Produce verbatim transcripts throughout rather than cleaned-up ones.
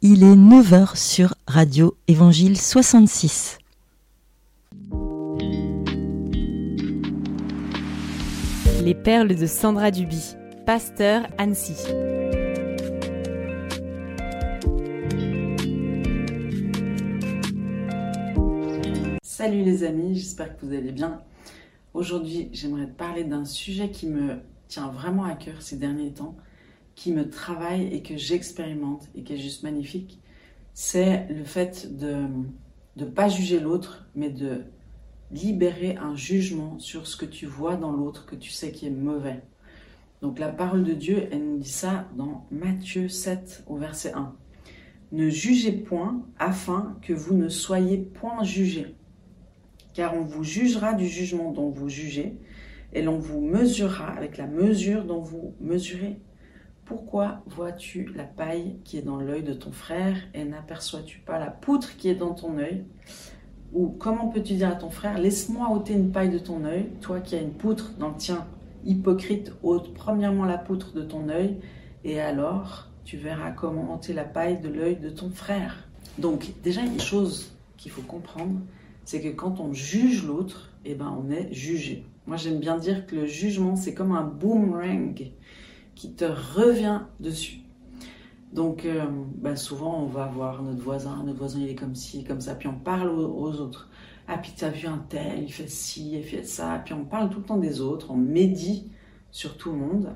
Il est neuf heures sur Radio Évangile soixante-six. Les perles de Sandra Duby, pasteur Annecy. Salut les amis, j'espère que vous allez bien. Aujourd'hui, j'aimerais te parler d'un sujet qui me tient vraiment à cœur ces derniers temps, qui me travaille et que j'expérimente et qui est juste magnifique. C'est le fait de ne pas juger l'autre, mais de libérer un jugement sur ce que tu vois dans l'autre, que tu sais qui est mauvais. Donc la parole de Dieu, elle nous dit ça dans Matthieu sept au verset un. Ne jugez point afin que vous ne soyez point jugés. Car on vous jugera du jugement dont vous jugez, et l'on vous mesurera avec la mesure dont vous mesurez. Pourquoi vois-tu la paille qui est dans l'œil de ton frère et n'aperçois-tu pas la poutre qui est dans ton œil? Ou comment peux-tu dire à ton frère, laisse-moi ôter une paille de ton œil, toi qui as une poutre dans le tien, hypocrite, ôte premièrement la poutre de ton œil, et alors tu verras comment ôter la paille de l'œil de ton frère. Donc déjà une chose qu'il faut comprendre, c'est que quand on juge l'autre, eh ben on est jugé. Moi j'aime bien dire que le jugement c'est comme un boomerang qui te revient dessus. Donc euh, ben souvent on va voir notre voisin, notre voisin il est comme ci, comme ça, puis on parle aux, aux autres. Ah puis t'as vu un tel, il fait ci, il fait ça, puis on parle tout le temps des autres, on médit sur tout le monde.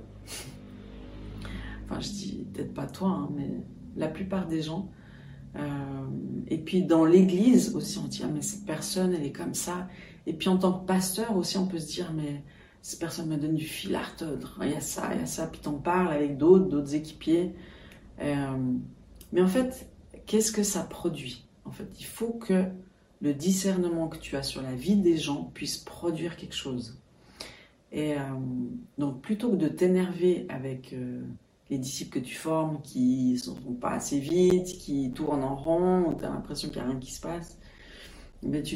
Enfin je dis peut-être pas toi, hein, mais la plupart des gens. Euh, et puis dans l'église aussi on dit ah, mais cette personne elle est comme ça, et puis en tant que pasteur aussi on peut se dire mais cette personne me donne du fil à retordre, il y a ça, il y a ça, puis t'en parles avec d'autres, d'autres équipiers, euh, mais en fait qu'est-ce que ça produit? En fait il faut que le discernement que tu as sur la vie des gens puisse produire quelque chose, et euh, donc plutôt que de t'énerver avec euh, les disciples que tu formes qui ne sont pas assez vite, qui tournent en rond, tu as l'impression qu'il n'y a rien qui se passe, mais tu